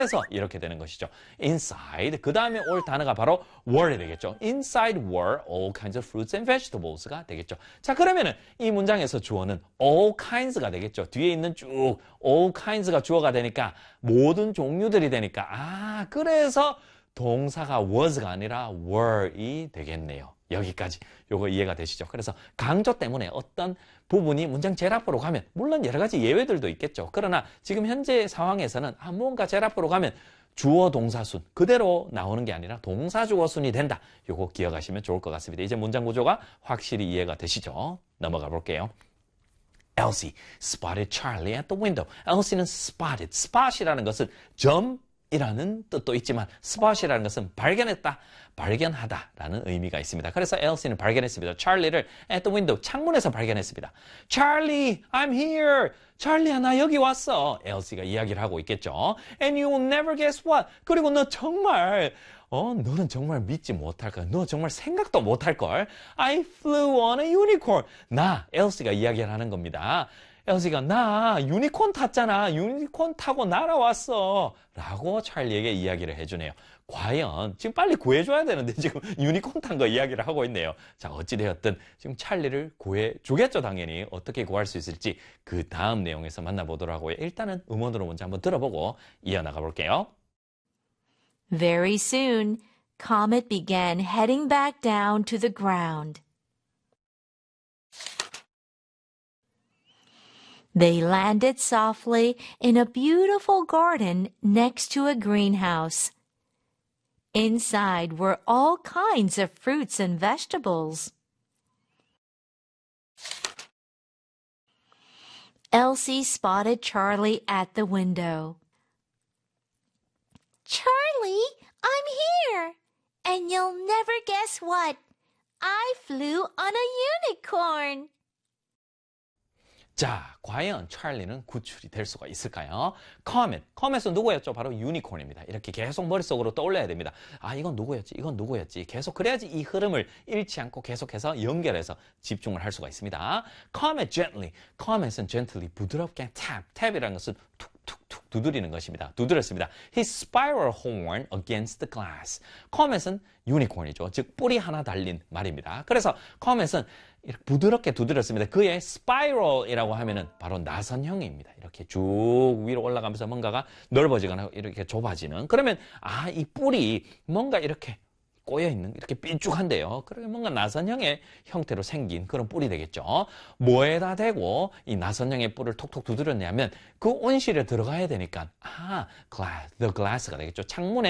그래서 이렇게 되는 것이죠. inside, 그 다음에 올 단어가 바로 were이 되겠죠. inside were all kinds of fruits and vegetables가 되겠죠. 자, 그러면은 이 문장에서 주어는 all kinds가 되겠죠. 뒤에 있는 쭉 all kinds가 주어가 되니까 모든 종류들이 되니까 그래서 동사가 was가 아니라 were이 되겠네요. 여기까지 요거 이해가 되시죠? 그래서 강조 때문에 어떤 부분이 문장 제일 앞으로 가면 물론 여러 가지 예외들도 있겠죠. 그러나 지금 현재 상황에서는 뭔가 제일 앞으로 가면 주어 동사순 그대로 나오는 게 아니라 동사 주어순이 된다. 요거 기억하시면 좋을 것 같습니다. 이제 문장 구조가 확실히 이해가 되시죠? 넘어가 볼게요. Elsie spotted Charlie at the window. Elsie는 spotted. spot이라는 것은 이라는 뜻도 있지만 spot이라는 것은 발견했다, 발견하다라는 의미가 있습니다. 그래서 Elsie는 발견했습니다. 찰리를 at the window, 창문에서 발견했습니다. Charlie, I'm here. 찰리야, 나 여기 왔어. Elsie가 이야기를 하고 있겠죠. And you will never guess what. 그리고 너 정말 너는 정말 믿지 못할 거야. 너 정말 생각도 못할 걸. I flew on a unicorn. 나, Elsie가 이야기를 하는 겁니다. 엘시가 나 유니콘 탔잖아. 유니콘 타고 날아왔어. 라고 찰리에게 이야기를 해주네요. 과연 지금 빨리 구해줘야 되는데 지금 유니콘 탄 거 이야기를 하고 있네요. 자, 어찌되었든 지금 찰리를 구해주겠죠. 당연히. 어떻게 구할 수 있을지 그 다음 내용에서 만나보도록 하고요. 일단은 음원으로 먼저 한번 들어보고 이어나가 볼게요. Very soon, Comet began heading back down to the ground. They landed softly in a beautiful garden next to a greenhouse. Inside were all kinds of fruits and vegetables. Elsie spotted Charlie at the window. Charlie, I'm here! And you'll never guess what? I flew on a unicorn! 자, 과연 찰리는 구출이 될 수가 있을까요? 커멧은 누구였죠? 바로 유니콘입니다. 이렇게 계속 머릿속으로 떠올려야 됩니다. 이건 누구였지? 이건 누구였지? 계속 그래야지 이 흐름을 잃지 않고 계속해서 연결해서 집중을 할 수가 있습니다. Comet gently. Comet은 gently, 부드럽게 tap이라는 것은 툭툭툭 두드리는 것입니다. 두드렸습니다. His spiral horn against the glass. 커멧은 유니콘이죠. 즉 뿔이 하나 달린 말입니다. 그래서 커멧은 이렇게 부드럽게 두드렸습니다. 그의 spiral이라고 하면은 바로 나선형입니다. 이렇게 쭉 위로 올라가면서 뭔가가 넓어지거나 이렇게 좁아지는. 그러면 이 뿔이 뭔가 이렇게 꼬여있는, 이렇게 삐죽한데요. 그러게 뭔가 나선형의 형태로 생긴 그런 뿔이 되겠죠. 뭐에다 대고 이 나선형의 뿔을 톡톡 두드렸냐면 그 온실에 들어가야 되니까 the glass가 되겠죠.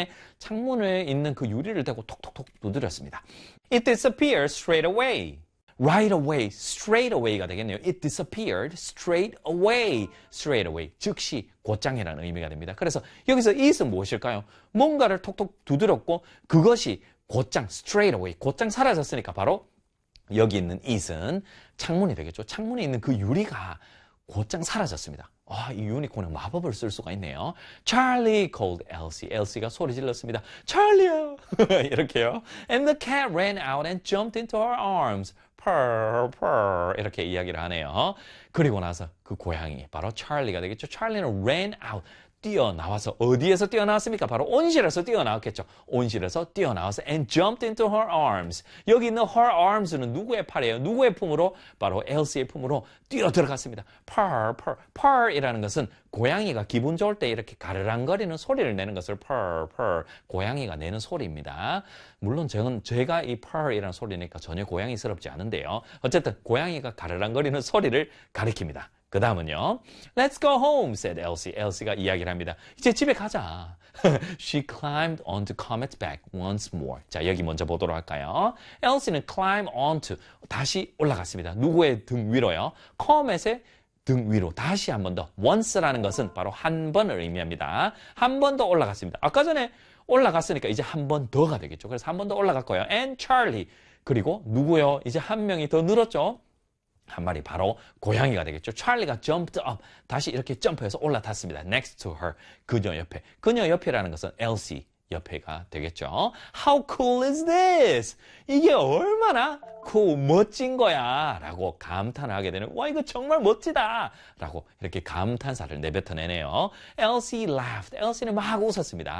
창문에 있는 그 유리를 대고 톡톡톡 두드렸습니다. It disappeared straight away. Right away, straight away가 되겠네요. It disappeared straight away. Straight away, 즉시 곧장이라는 의미가 됩니다. 그래서 여기서 it은 무엇일까요? 뭔가를 톡톡 두드렸고 그것이 곧장, straight away, 곧장 사라졌으니까 바로 여기 있는 it은 창문이 되겠죠. 창문에 있는 그 유리가 곧장 사라졌습니다. 이 유니콘은 마법을 쓸 수가 있네요. Charlie called Elsie. Elsie가 소리 질렀습니다. Charlie야! 이렇게요. And the cat ran out and jumped into her arms. Purr, purr. 이렇게 이야기를 하네요. 그리고 나서 그 고양이, 바로 찰리가 되겠죠. 찰리는 ran out. 뛰어나와서 어디에서 뛰어나왔습니까? 바로 온실에서 뛰어나왔겠죠. 온실에서 뛰어나와서 and jumped into her arms. 여기 있는 her arms는 누구의 팔이에요? 누구의 품으로? 바로 엘시의 품으로 뛰어들어갔습니다. purr, purr. purr이라는 것은 고양이가 기분 좋을 때 이렇게 가르랑거리는 소리를 내는 것을 purr, purr. 고양이가 내는 소리입니다. 물론 제가 이 purr이라는 소리니까 전혀 고양이스럽지 않은데요. 어쨌든 고양이가 가르랑거리는 소리를 가리킵니다. 그 다음은요. Let's go home, said Elsie. Elsie가 이야기를 합니다. 이제 집에 가자. She climbed onto Comet's back once more. 자, 여기 먼저 보도록 할까요? Elsie는 climb onto, 다시 올라갔습니다. 누구의 등 위로요? Comet의 등 위로 다시 한 번 더. once라는 것은 바로 한 번을 의미합니다. 한 번 더 올라갔습니다. 아까 전에 올라갔으니까 이제 한 번 더가 되겠죠. 그래서 한 번 더 올라갔고요. And Charlie. 그리고 누구요? 이제 한 명이 더 늘었죠. 한 마리 바로 고양이가 되겠죠. 찰리가 jumped up. 다시 이렇게 점프해서 올라탔습니다. Next to her. 그녀 옆에. 그녀 옆이라는 것은 Elsie. 옆에가 되겠죠. How cool is this? 이게 얼마나 cool, 멋진 거야 라고 감탄을 하게 되는 와 이거 정말 멋지다 라고 이렇게 감탄사를 내뱉어내네요. Elsie laughed. Elsie는 막 웃었습니다.